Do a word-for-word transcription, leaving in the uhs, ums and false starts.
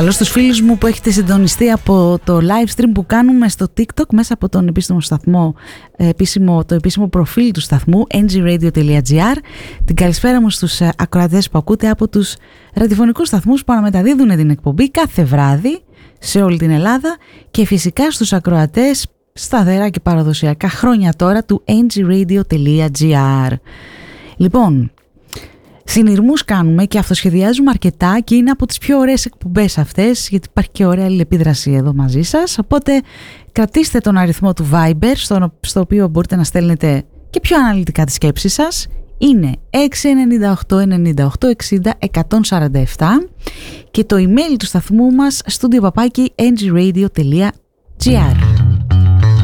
Καλώς τους φίλους μου που έχετε συντονιστεί από το live stream που κάνουμε στο TikTok μέσα από τον επίσημο σταθμό, επίσημο, το επίσημο προφίλ του σταθμού εν τζι radio τελεία τζι άρ. Την καλησπέρα μου στους ακροατές που ακούτε από τους ραδιοφωνικούς σταθμούς που αναμεταδίδουν την εκπομπή κάθε βράδυ σε όλη την Ελλάδα και φυσικά στους ακροατές σταθερά και παραδοσιακά χρόνια τώρα του εν τζι radio τελεία τζι άρ. Λοιπόν, συνειρμούς κάνουμε και αυτοσχεδιάζουμε αρκετά και είναι από τις πιο ωραίες εκπομπές αυτές, γιατί υπάρχει και ωραία αλληλεπίδραση εδώ μαζί σας. Οπότε κρατήστε τον αριθμό του Viber στο, στο οποίο μπορείτε να στέλνετε και πιο αναλυτικά τις σκέψεις σας. Είναι έξι εννιά οκτώ εννιά οκτώ εξήντα εκατόν σαράντα επτά και το email του σταθμού μας studio παπάκι εν τζι radio τελεία τζι άρ.